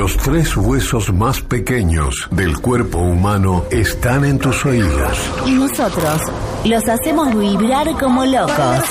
Los 3 huesos más pequeños del cuerpo humano están en tus oídos. Y nosotros los hacemos vibrar como locos.